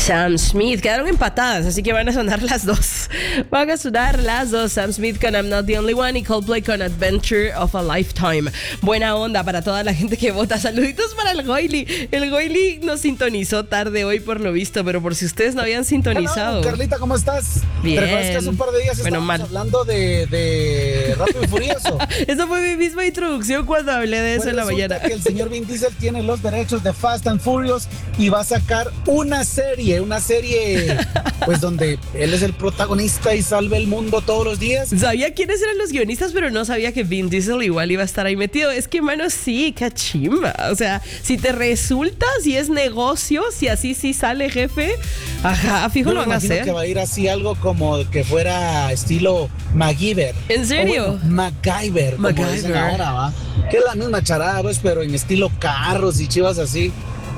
Sam Smith. Quedaron empatadas, así que van a sonar las dos. Van a sonar las dos. Sam Smith con I'm Not the Only One y Coldplay con Adventure of a Lifetime. Buena onda para toda la gente que vota. Saluditos para el Goily. El Goily nos sintonizó tarde hoy por lo visto, pero por si ustedes no habían sintonizado. Hello, Carlita, ¿cómo estás? Bien. ¿Te recuerdas que hace un par de días estábamos hablando de Rápido y Furioso? Esa fue mi misma introducción cuando hablé de eso en la mañana. Que el señor Vin Diesel tiene los derechos de Fast and Furious y va a sacar una serie pues donde él es el protagonista y salve el mundo todos los días. Sabía quiénes eran los guionistas, pero no sabía que Vin Diesel igual iba a estar ahí metido. Es que, mano, sí, cachimba. O sea, si te resulta, si es negocio, si así sí sale jefe, ajá, fijo lo van a hacer. Que va a ir así algo como que fuera estilo MacGyver. ¿En serio? Bueno, MacGyver, como dicen ahora, ¿va? Que es la misma charada, pues, pero en estilo carros y chivas así.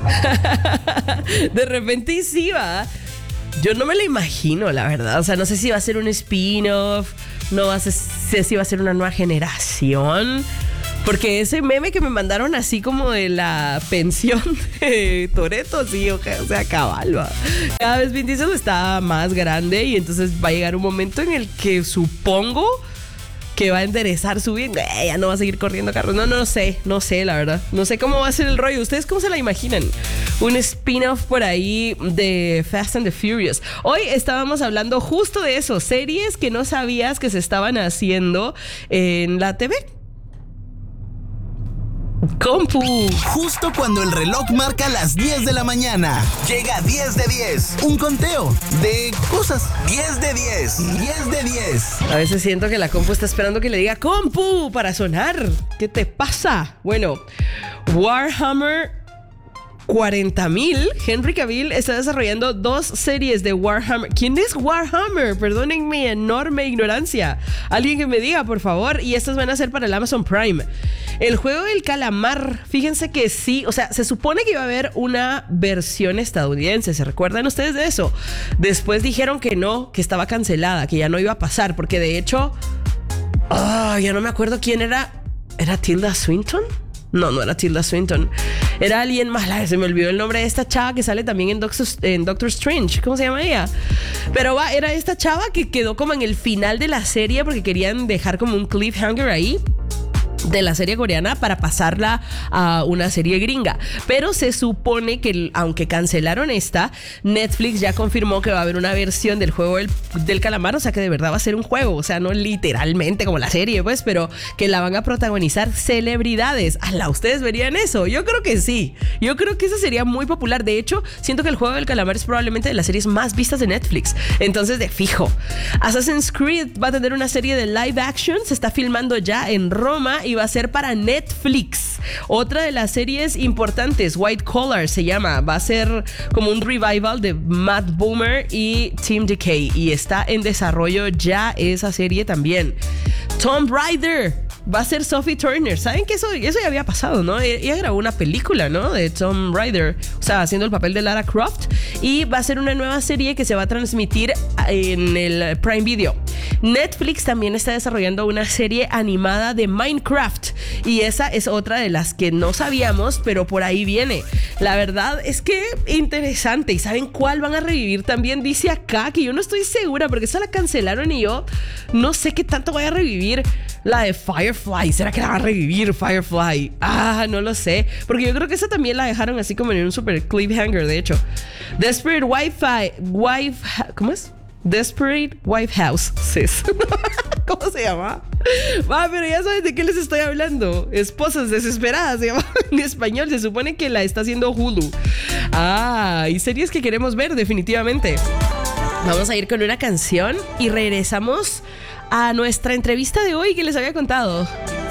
De repente sí va. Yo no me lo imagino, la verdad. O sea, no sé si va a ser un spin-off, no sé si va a ser una nueva generación. Porque ese meme que me mandaron así como de la pensión de Toretto, sí, o sea, cabal, va. Cada vez Vin Diesel está más grande y entonces va a llegar un momento en el que supongo que va a enderezar su vida. Ya no va a seguir corriendo carros. No sé, la verdad. No sé cómo va a ser el rollo. ¿Ustedes cómo se la imaginan? Un spin-off por ahí de Fast and the Furious. Hoy estábamos hablando justo de eso. Series que no sabías que se estaban haciendo en la TV. Compu. Justo cuando el reloj marca las 10 de la mañana, llega 10 de 10. Un conteo de cosas. 10 de 10. 10 de 10. A veces siento que la compu está esperando que le diga compu para sonar. ¿Qué te pasa? Bueno, Warhammer 40,000. Henry Cavill está desarrollando 2 series de Warhammer. ¿Quién es Warhammer? Perdonen mi enorme ignorancia. Alguien que me diga, por favor. Y estas van a ser para el Amazon Prime. El juego del calamar, fíjense que sí, o sea, se supone que iba a haber una versión estadounidense. ¿Se recuerdan ustedes de eso? Después dijeron que no, que estaba cancelada, que ya no iba a pasar, porque de hecho, ya no me acuerdo quién era. ¿Era Tilda Swinton? No era Tilda Swinton. Era alguien más. Se me olvidó el nombre de esta chava que sale también en Doctor Strange. ¿Cómo se llama ella? Pero era esta chava que quedó como en el final de la serie porque querían dejar como un cliffhanger ahí de la serie coreana para pasarla a una serie gringa. Pero se supone que aunque cancelaron esta, Netflix ya confirmó que va a haber una versión del juego del calamar, o sea que de verdad va a ser un juego, o sea, no literalmente como la serie, pues, pero que la van a protagonizar celebridades. ¡Hala! ¿Ustedes verían eso? Yo creo que sí. Yo creo que eso sería muy popular. De hecho, siento que el juego del calamar es probablemente de las series más vistas de Netflix. Entonces, de fijo. Assassin's Creed va a tener una serie de live action, se está filmando ya en Roma y va a ser para Netflix. Otra de las series importantes, White Collar se llama, va a ser como un revival de Matt Bomer y Tim Decay y está en desarrollo ya esa serie también. Tomb Raider va a ser Sophie Turner. ¿Saben que eso ya había pasado, no? Ella grabó una película, ¿no? De Tomb Raider, o sea, haciendo el papel de Lara Croft, y va a ser una nueva serie que se va a transmitir en el Prime Video. Netflix también está desarrollando una serie animada de Minecraft y esa es otra de las que no sabíamos, pero por ahí viene. La verdad es que interesante. ¿Y saben cuál van a revivir también? Dice acá que yo no estoy segura porque esa la cancelaron y yo no sé qué tanto voy a revivir. La de Firefly, ¿será que la va a revivir Firefly? No lo sé, porque yo creo que esa también la dejaron así como en un super cliffhanger, de hecho. Desperate ¿cómo es? Desperate Wife House, sis. ¿Cómo se llama? Pero ya saben de qué les estoy hablando. Esposas desesperadas se llama en español. Se supone que la está haciendo Hulu. Y series que queremos ver definitivamente. Vamos a ir con una canción y regresamos a nuestra entrevista de hoy que les había contado.